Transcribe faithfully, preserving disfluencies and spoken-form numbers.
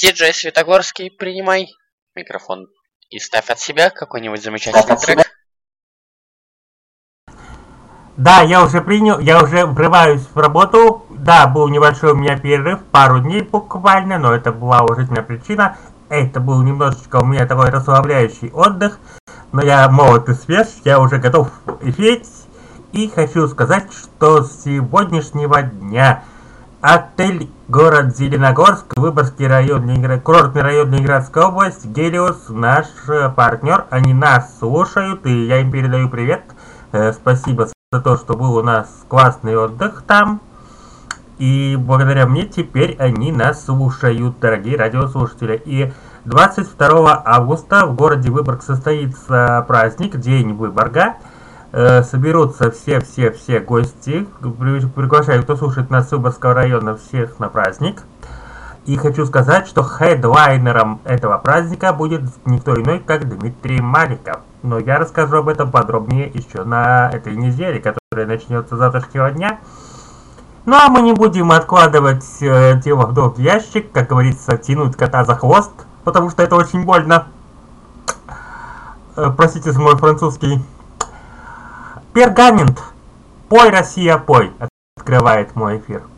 Диджей Светогорский, принимай микрофон и ставь от себя какой-нибудь замечательный трек. Да, я уже принял, я уже врываюсь в работу. Да, был небольшой у меня перерыв, пару дней буквально, но это была уважительная причина. Это был немножечко у меня такой расслабляющий отдых. Но я молод и свеж, я уже готов эфирить. И хочу сказать, что с сегодняшнего дня отель город Зеленогорск, Выборгский район, Ленинград, курортный район Ленинградская область, Гелиос, наш партнер, они нас слушают, и я им передаю привет. Э, спасибо за то, что был у нас классный отдых там. И благодаря мне теперь они нас слушают, дорогие радиослушатели. И двадцать второго августа в городе Выборг состоится праздник, День Выборга. Э, соберутся все-все-все гости. Приглашаю, кто слушает нас с Выборгского района, всех на праздник. И хочу сказать, что хедлайнером этого праздника будет никто иной, как Дмитрий Маликов. Но я расскажу об этом подробнее еще на этой неделе, которая начнется с завтрашнего дня. Ну а мы не будем откладывать э, дело в долгий ящик, как говорится, тянуть кота за хвост, потому что это очень больно. Э, простите за мой французский. Пергамент. Пой, Россия, пой, открывает мой эфир.